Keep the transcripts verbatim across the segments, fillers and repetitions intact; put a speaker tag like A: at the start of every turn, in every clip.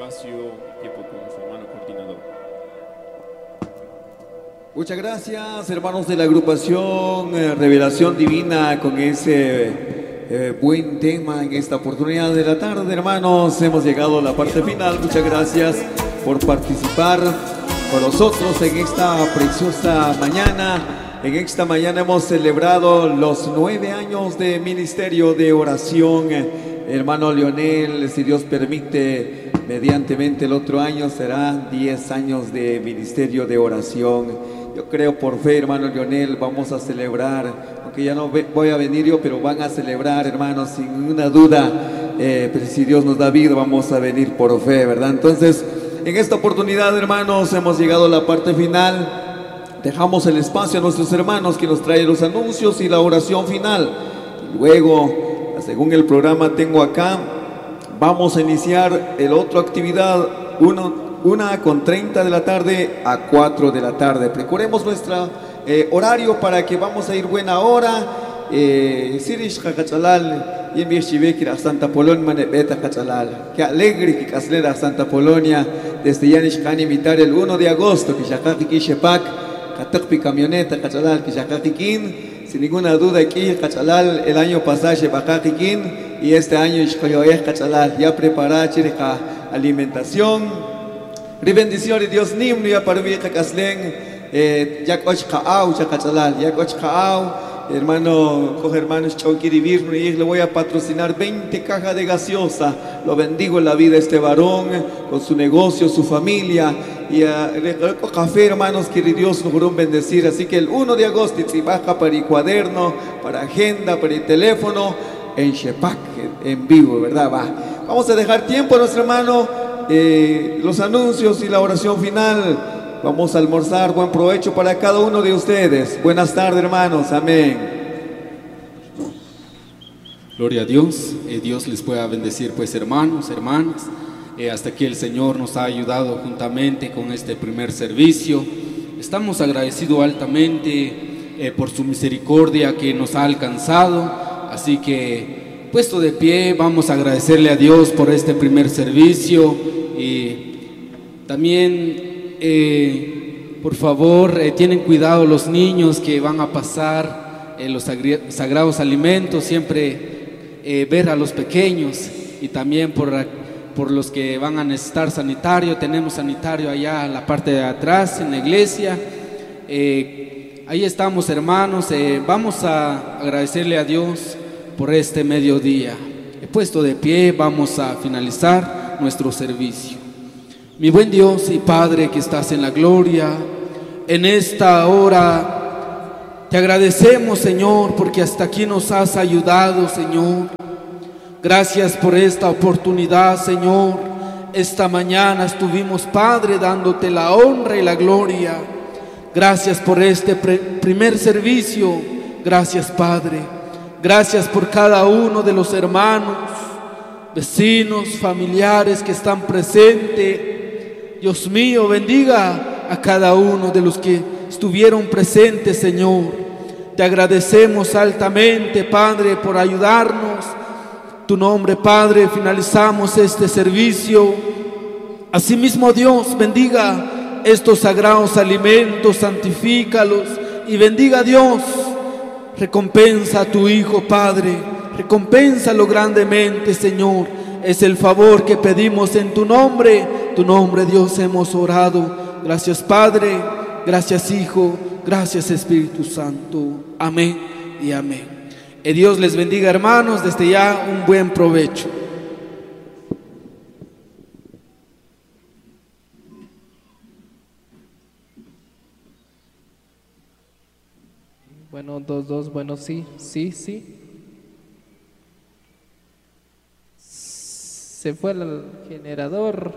A: espacio y tiempo con su hermano coordinador.
B: Muchas gracias, hermanos de la agrupación eh, Revelación Divina, con ese eh, buen tema en esta oportunidad de la tarde, hermanos. Hemos llegado a la parte final. Muchas gracias por participar con nosotros en esta preciosa mañana. En esta mañana hemos celebrado los nueve años de ministerio de oración. Hermano Leonel, si Dios permite, mediantemente el otro año será diez años de ministerio de oración. Yo creo por fe, hermano Leonel, vamos a celebrar, aunque ya no voy a venir yo, pero van a celebrar, hermanos, sin ninguna duda. Eh, pero si Dios nos da vida, vamos a venir por fe, ¿verdad? Entonces, en esta oportunidad, hermanos, hemos llegado a la parte final. Dejamos el espacio a nuestros hermanos que nos traen los anuncios y la oración final. Y luego, según el programa tengo acá, vamos a iniciar el otra actividad, uno, una con treinta de la tarde a cuatro de la tarde. Procuremos nuestro eh, horario para que vamos a ir buena hora. Sirish Cachalal, y en Santa Polonia, Manebeta Cachalal. Qué alegre que Caslera Santa Polonia, desde Yanish Can invitar el uno de agosto, que Shakaki Shepak. Catacpi camioneta, Cachalal, Kishakikin, sin ninguna duda aquí, Cachalal, el año pasado, Bacajiquín, y este año, Ishkoyoeh, Cachalal, ya preparada, Chirica, alimentación, bendiciones, Dios nimno, ya para mí, Cacaslen, ya Cochkaau, Cachalal, ya Cochkaau, hermano, coge hermanos, Chauquirivirno, y le voy a patrocinar veinte cajas de gaseosa. Lo bendigo en la vida este varón, con su negocio, su familia. Y uh, café, hermanos, que Dios nos juró bendecir. Así que el uno de agosto, si baja para el cuaderno, para agenda, para el teléfono, en Shepak, en vivo, ¿verdad? Va. Vamos a dejar tiempo a nuestro hermano, eh, los anuncios y la oración final. Vamos a almorzar. Buen provecho para cada uno de ustedes. Buenas tardes, hermanos. Amén.
C: Gloria a Dios. Eh, Dios les pueda bendecir, pues, hermanos, hermanas. Eh, hasta aquí el Señor nos ha ayudado juntamente con este primer servicio. Estamos agradecidos altamente eh, por su misericordia que nos ha alcanzado. Así que, puesto de pie, vamos a agradecerle a Dios por este primer servicio. Y también... Eh, por favor, eh, tienen cuidado los niños que van a pasar eh, los sagrados alimentos, siempre eh, ver a los pequeños, y también por, por los que van a necesitar sanitario. Tenemos sanitario allá en la parte de atrás, en la iglesia. Eh, ahí estamos, hermanos. Eh, vamos a agradecerle a Dios por este mediodía. He puesto de pie, vamos a finalizar nuestro servicio. Mi buen Dios y Padre que estás en la gloria, en esta hora te agradecemos, Señor, porque hasta aquí nos has ayudado, Señor. Gracias por esta oportunidad, Señor. Esta mañana estuvimos, Padre, dándote la honra y la gloria. Gracias por este primer servicio. Gracias, Padre. Gracias por cada uno de los hermanos, vecinos, familiares que están presentes. Dios mío, bendiga a cada uno de los que estuvieron presentes, Señor. Te agradecemos altamente, Padre, por ayudarnos. Tu nombre, Padre, finalizamos este servicio. Asimismo, Dios, bendiga estos sagrados alimentos, santifícalos y bendiga, Dios. Recompensa a tu Hijo, Padre. Recompénsalo grandemente, Señor. Es el favor que pedimos en tu nombre. Tu nombre, Dios, hemos orado. Gracias, Padre. Gracias, Hijo. Gracias, Espíritu Santo. Amén y amén. Que Dios les bendiga, hermanos. Desde ya, un buen provecho.
D: Bueno, dos, dos, bueno, sí, sí, sí. Se fue el generador.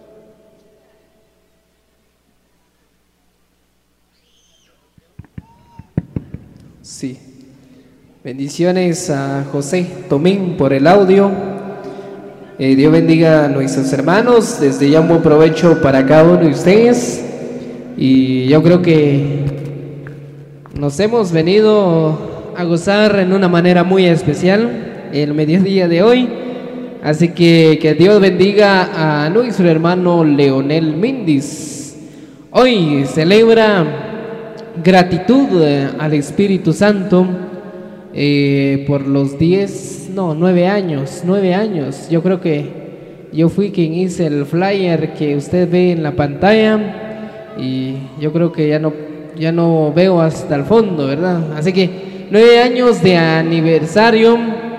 D: Sí. Bendiciones a José Tomín por el audio. Eh, Dios bendiga a nuestros hermanos. Desde ya un buen provecho para cada uno de ustedes. Y yo creo que nos hemos venido a gozar en una manera muy especial el mediodía de hoy. Así que que Dios bendiga a nuestro hermano Leonel Mindis. Hoy celebra gratitud al Espíritu Santo eh, por los diez, no, nueve años, nueve años. Yo creo que yo fui quien hice el flyer que usted ve en la pantalla y yo creo que ya no, ya no veo hasta el fondo, ¿verdad? Así que nueve años de aniversario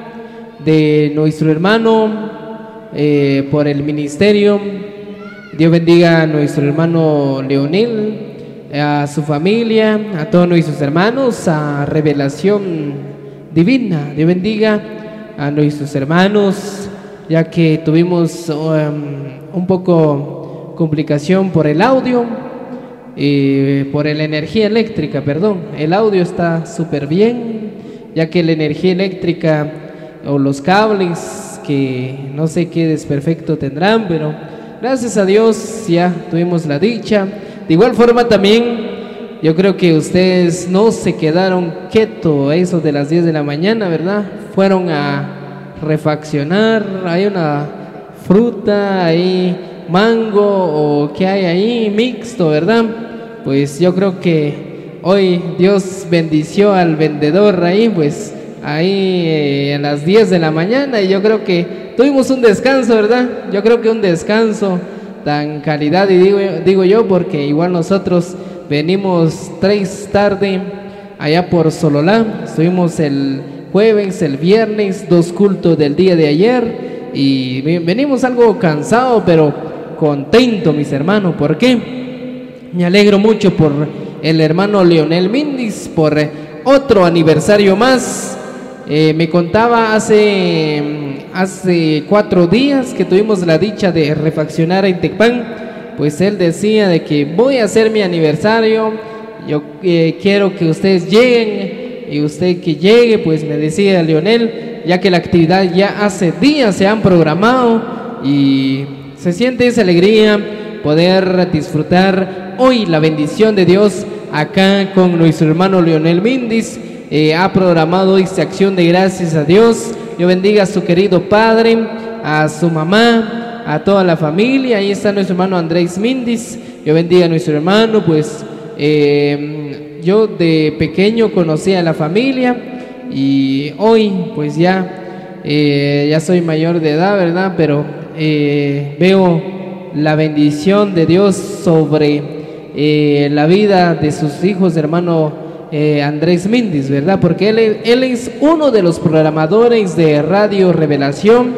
D: de nuestro hermano eh, por el ministerio. Dios bendiga a nuestro hermano Leonel, a su familia, a todos nuestros hermanos, a Revelación Divina. Dios bendiga a nuestros hermanos, ya que tuvimos um, un poco complicación por el audio, eh, por la energía eléctrica, perdón. El audio está súper bien, ya que la energía eléctrica o los cables, que no sé qué desperfecto tendrán, pero gracias a Dios ya tuvimos la dicha. De igual forma también, yo creo que ustedes no se quedaron quietos a eso de las diez de la mañana, ¿verdad? Fueron a refaccionar, hay una fruta ahí, mango o qué hay ahí, mixto, ¿verdad? Pues yo creo que hoy Dios bendició al vendedor ahí, pues ahí eh, a las diez de la mañana, y yo creo que tuvimos un descanso, ¿verdad? Yo creo que un descanso tan calidad, y digo, digo yo, porque igual nosotros venimos tres tarde allá por Sololá. Estuvimos el jueves, el viernes, dos cultos del día de ayer, y venimos algo cansado pero contento, mis hermanos. ¿Por qué? Me alegro mucho por el hermano Leonel Mindis, por otro aniversario más. Eh, me contaba hace, hace cuatro días que tuvimos la dicha de refaccionar en Tecpan. Pues él decía de que voy a hacer mi aniversario, yo eh, quiero que ustedes lleguen, y usted que llegue, pues me decía Leonel, ya que la actividad ya hace días se han programado, y se siente esa alegría poder disfrutar hoy la bendición de Dios acá con nuestro hermano Leonel Mindis. Eh, ha programado esta acción de gracias a Dios. Dios bendiga a su querido padre, a su mamá, a toda la familia. Ahí está nuestro hermano Andrés Mindis. Dios bendiga a nuestro hermano. Pues eh, yo de pequeño conocí a la familia, y hoy pues ya eh, ya soy mayor de edad, ¿verdad? Pero eh, veo la bendición de Dios sobre eh, la vida de sus hijos, hermano Eh, Andrés Mindis, ¿verdad? Porque él, él es uno de los programadores de Radio Revelación,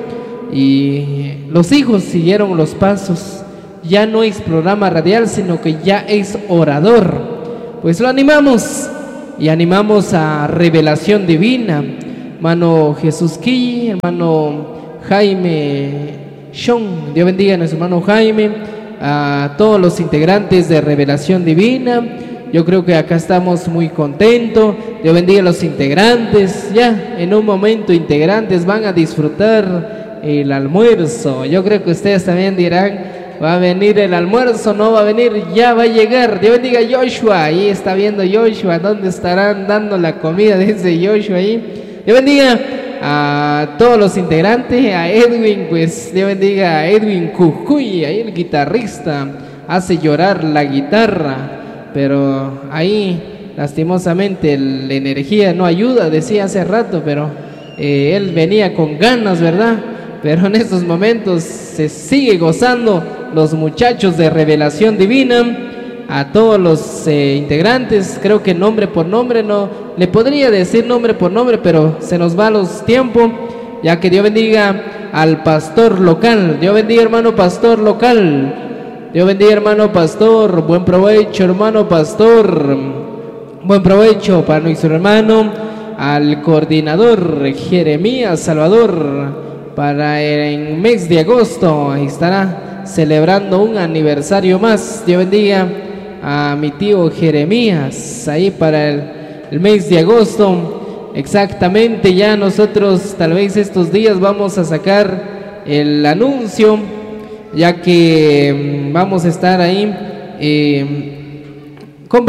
D: y los hijos siguieron los pasos. Ya no es programa radial, sino que ya es orador. Pues lo animamos, y animamos a Revelación Divina, hermano Jesús Quille, hermano Jaime Sean. Dios bendiga a nuestro hermano Jaime, a todos los integrantes de Revelación Divina. Yo creo que acá estamos muy contentos. Dios bendiga a los integrantes. Ya en un momento integrantes van a disfrutar el almuerzo. Yo creo que ustedes también dirán, va a venir el almuerzo, no va a venir, ya va a llegar. Dios bendiga a Joshua, ahí está viendo Joshua, ¿dónde estarán dando la comida? Dice Joshua ahí. Dios bendiga a todos los integrantes, a Edwin, pues Dios bendiga a Edwin Cucuy, ahí el guitarrista, hace llorar la guitarra. Pero ahí lastimosamente la energía no ayuda, decía hace rato, pero eh, él venía con ganas, ¿verdad? Pero en estos momentos se sigue gozando los muchachos de Revelación Divina. A todos los eh, integrantes, creo que nombre por nombre, no le podría decir nombre por nombre, pero se nos va los tiempos, ya que Dios bendiga al pastor local. Dios bendiga, hermano pastor local. Dios bendiga, hermano pastor. Buen provecho, hermano pastor. Buen provecho para nuestro hermano, al coordinador Jeremías Salvador. Para el mes de agosto estará celebrando un aniversario más. Dios bendiga a mi tío Jeremías, ahí para el, el mes de agosto. Exactamente, ya nosotros tal vez estos días vamos a sacar el anuncio, ya que vamos a estar ahí eh,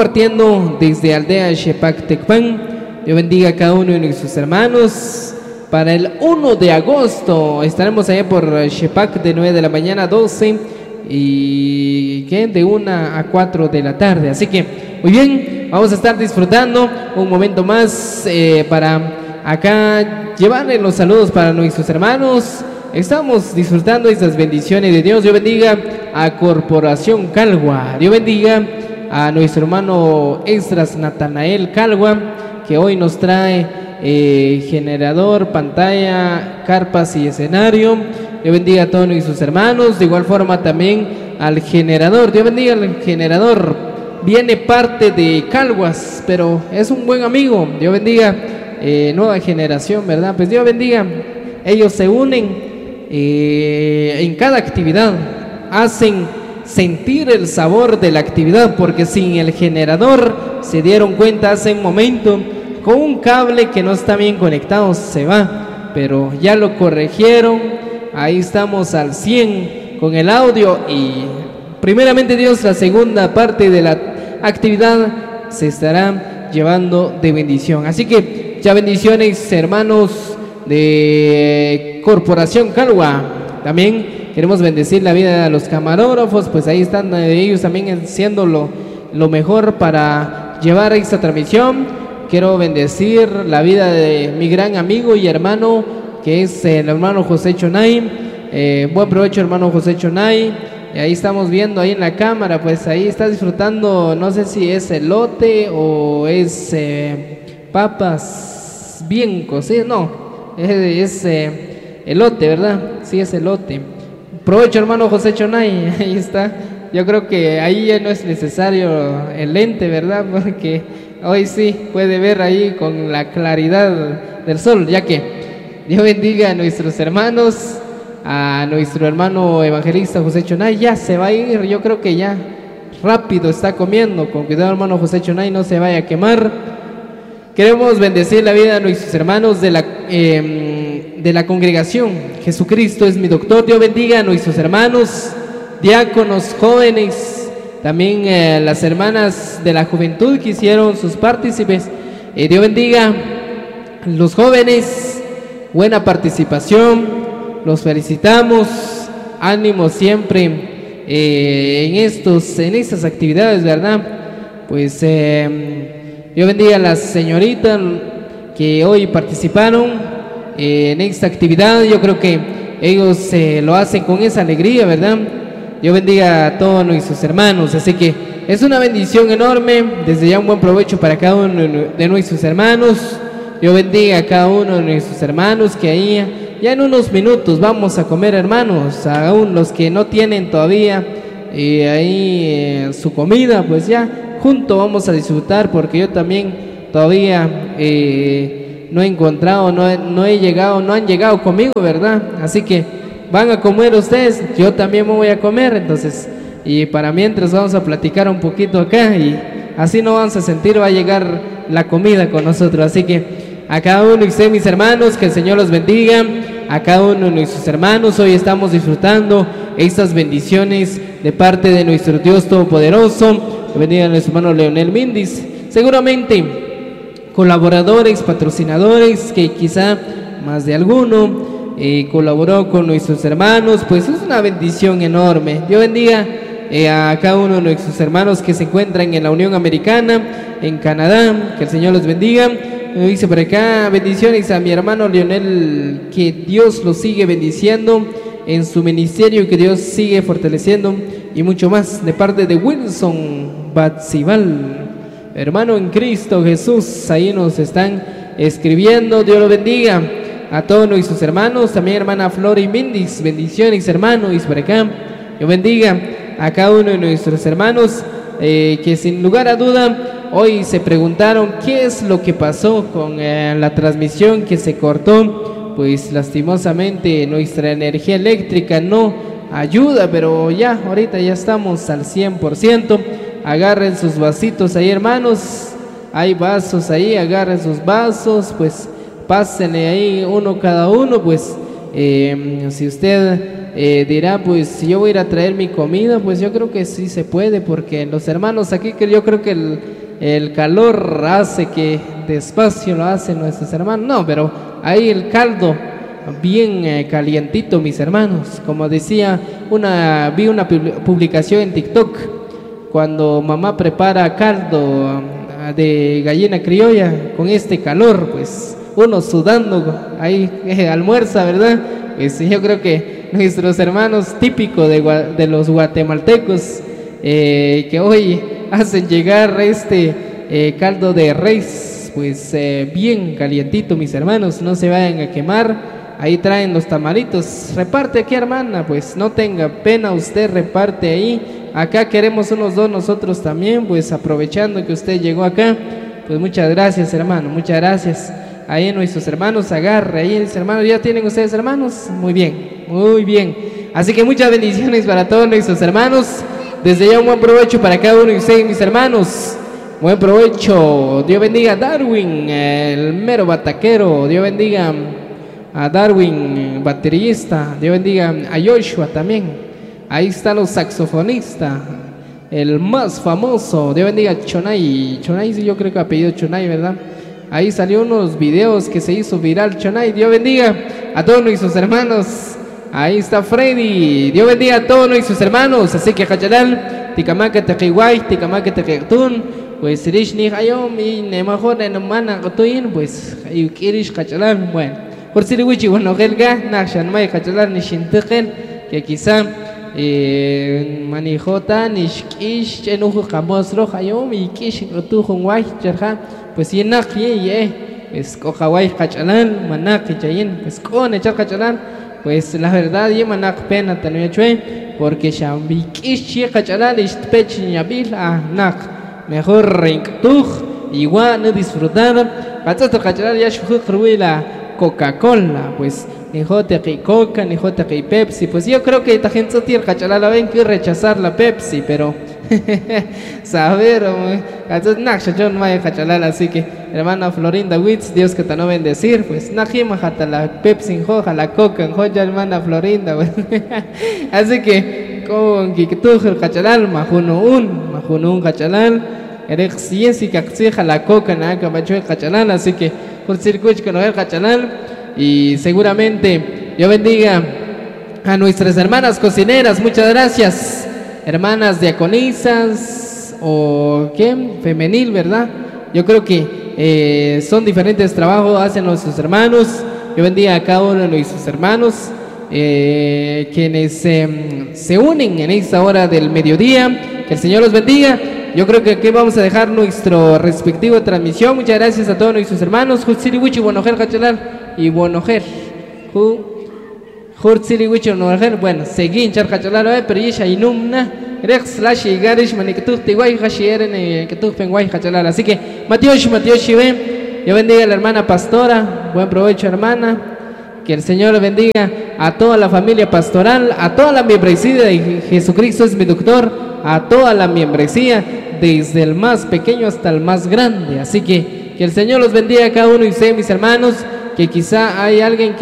D: compartiendo desde Aldea Shepak Tecpan. Dios bendiga a cada uno de nuestros hermanos para el uno de agosto. Estaremos allá por Shepak de nueve de la mañana a doce y ¿qué? De una a cuatro de la tarde. Así que muy bien, vamos a estar disfrutando un momento más eh, para acá llevarle los saludos para nuestros hermanos. Estamos disfrutando estas bendiciones de Dios. Dios bendiga a Corporación Calgua. Dios bendiga a nuestro hermano Esdras Natanael Calgua, que hoy nos trae eh, generador, pantalla, carpas y escenario. Dios bendiga a todos nuestros hermanos. De igual forma también al generador. Dios bendiga al generador. Viene parte de Calguas, pero es un buen amigo. Dios bendiga eh, nueva generación, ¿verdad? Pues Dios bendiga. Ellos se unen eh, en cada actividad, hacen sentir el sabor de la actividad, porque sin el generador, se dieron cuenta hace un momento, con un cable que no está bien conectado se va, pero ya lo corrigieron. Ahí estamos al cien con el audio y primeramente Dios, la segunda parte de la actividad se estará llevando de bendición. Así que ya bendiciones, hermanos de Corporación Calgua. También queremos bendecir la vida de los camarógrafos, pues ahí están ellos también haciendo lo, lo mejor para llevar esta transmisión. Quiero bendecir la vida de mi gran amigo y hermano, que es el hermano José Chonay. Eh, buen provecho, hermano José Chonay. Y ahí estamos viendo ahí en la cámara, pues ahí está disfrutando, no sé si es elote o es eh, papas bien cocidas, no. Es, es eh, elote, ¿verdad? Sí, es elote. Provecho, hermano José Chonay. Ahí está. Yo creo que ahí ya no es necesario el lente, ¿verdad? Porque hoy sí puede ver ahí con la claridad del sol, ya que Dios bendiga a nuestros hermanos, a nuestro hermano evangelista José Chonay. Ya se va a ir, yo creo que ya rápido está comiendo. Con cuidado, hermano José Chonay, no se vaya a quemar. Queremos bendecir la vida de nuestros hermanos de la, eh, de la congregación Jesucristo es mi doctor. Dios bendiga a nuestros hermanos, diáconos, jóvenes, también eh, las hermanas de la juventud que hicieron sus partícipes. Eh, Dios bendiga a los jóvenes, buena participación, los felicitamos, ánimo siempre eh, en, estos, en estas actividades, ¿verdad? Pues... Eh, Dios bendiga a las señoritas que hoy participaron eh, en esta actividad. Yo creo que ellos eh, lo hacen con esa alegría, ¿verdad? Dios bendiga a todos nuestros hermanos. Así que es una bendición enorme. Desde ya un buen provecho para cada uno de nuestros hermanos. Dios bendiga a cada uno de nuestros hermanos que ahí ya en unos minutos vamos a comer, hermanos. Aún los que no tienen todavía eh, ahí eh, su comida, pues ya juntos vamos a disfrutar, porque yo también todavía eh, no he encontrado, no he, no he llegado, no han llegado conmigo, ¿verdad? Así que van a comer ustedes, yo también me voy a comer, entonces, y para mientras vamos a platicar un poquito acá y así no vamos a sentir, va a llegar la comida con nosotros. Así que a cada uno de ustedes, mis hermanos, que el Señor los bendiga, a cada uno de nuestros hermanos. Hoy estamos disfrutando estas bendiciones de parte de nuestro Dios Todopoderoso. Bendiga a nuestro hermano Leonel Mindis, seguramente colaboradores, patrocinadores, que quizá más de alguno eh, colaboró con nuestros hermanos. Pues es una bendición enorme. Dios bendiga eh, a cada uno de nuestros hermanos que se encuentran en la Unión Americana, en Canadá, que el Señor los bendiga. Me dice por acá, bendiciones a mi hermano Leonel, que Dios lo sigue bendiciendo en su ministerio, que Dios sigue fortaleciendo y mucho más, de parte de Wilson Batzibal, hermano en Cristo Jesús. Ahí nos están escribiendo. Dios lo bendiga a todos nuestros hermanos, también hermana Flor y Mindis, bendiciones, hermano. Y por acá, Dios bendiga a cada uno de nuestros hermanos eh, que sin lugar a duda hoy se preguntaron qué es lo que pasó con eh, la transmisión que se cortó. Pues lastimosamente nuestra energía eléctrica no ayuda, pero ya ahorita ya estamos al cien por ciento. Agarren sus vasitos ahí, hermanos, hay vasos ahí, agarren sus vasos, pues pásenle ahí uno cada uno. Pues eh, si usted eh, dirá, pues si yo voy a ir a traer mi comida, pues yo creo que sí se puede, porque los hermanos aquí, que yo creo que el, el calor hace que despacio lo hacen nuestros hermanos. No, pero ahí el caldo bien eh, calientito, mis hermanos. Como decía, una, vi una publicación en TikTok, cuando mamá prepara caldo uh, de gallina criolla con este calor, pues uno sudando, ahí eh, almuerza, ¿verdad? Pues yo creo que nuestros hermanos típicos de, de los guatemaltecos, eh, que hoy hacen llegar este eh, caldo de res, pues eh, bien calientito, mis hermanos, no se vayan a quemar. Ahí traen los tamalitos, reparte aquí, hermana, pues no tenga pena, usted reparte ahí. Acá queremos unos dos nosotros también, pues aprovechando que usted llegó acá, pues muchas gracias, hermano, muchas gracias. Ahí nuestros hermanos, agarre ahí, mis hermanos, ¿ya tienen ustedes hermanos? Muy bien, muy bien. Así que muchas bendiciones para todos nuestros hermanos. Desde ya un buen provecho para cada uno de ustedes, mis hermanos. Buen provecho. Dios bendiga a Darwin, el mero bataquero. Dios bendiga a Darwin, baterista. Dios bendiga a Joshua también. Ahí están los saxofonistas, el más famoso. Dios bendiga a Chonay. Chonay, sí, yo creo que apellido Chonay, ¿verdad? Ahí salió unos videos que se hizo viral, Chonay. Dios bendiga a todos nuestros hermanos. Ahí está Freddy. Dios bendiga a todos nuestros hermanos. Así que Hachalal, Ticamaca Tequihuay, Ticamaca Tequitun, pues Rish ni Hayom y Nemajor en Mana Gotuin, pues Yukirish Hachalal. Bueno, por si le wichi, bueno, Gelga, Nakshan May Hachalal Nishintekel, que quizá eh, Manijota, Nishkish, Enuju Kamosro, Hayom y Kish Gotujon Way, Cherha, pues Yenak Ye, pues Kohaway Hachalal, Manak Chayin, pues con echar Hachalal. Pues la verdad, yo me da pena también, porque Shambi Kishi Hachalal y Pech Yabil, ah, nak, mejor Rinktug, igual no disfrutar. Hasta Hachalal ya shukrui la Coca-Cola, pues ni jote que Coca, ni jote que Pepsi. Pues yo creo que esta gente tiene Hachalal ven que rechazar la Pepsi, pero saber, entonces Naksha John Maya Hachalal, así que hermana Florinda Witz, Dios que te no bendecir, pues Najima hasta la Pepsi hoja, la Coca en joya, hermana Florinda, pues. Así que con que tú el Hachalal, Majuno un, Majuno un Hachalal, eres ciencia que exija la Coca, nada que macho el Hachalal, así que por circuito que no es Hachalal, y seguramente Dios bendiga a nuestras hermanas cocineras, muchas gracias. Hermanas diaconisas o qué, femenil, ¿verdad? Yo creo que eh, son diferentes trabajos, hacen nuestros hermanos. Yo bendiga a cada uno de nuestros hermanos, eh, quienes eh, se unen en esta hora del mediodía. Que el Señor los bendiga. Yo creo que aquí vamos a dejar nuestro respectivo transmisión. Muchas gracias a todos nuestros hermanos. Jutsiriwichi, Bonojer, Hachalal y Bonojer. Bueno, seguí en Charcachalaro, pero ya hay numna, Rex Slash y Garish, Manicatu, Tiguay, Hashieren, que tú penguay, Hachalala. Así que, Matioshi, Matioshi, ven, yo bendiga a la hermana pastora, buen provecho, hermana. Que el Señor bendiga a toda la familia pastoral, a toda la membresía de Jesucristo es mi doctor, a toda la membresía, desde el más pequeño hasta el más grande. Así que, que el Señor los bendiga a cada uno de ustedes, mis hermanos, que quizá hay alguien que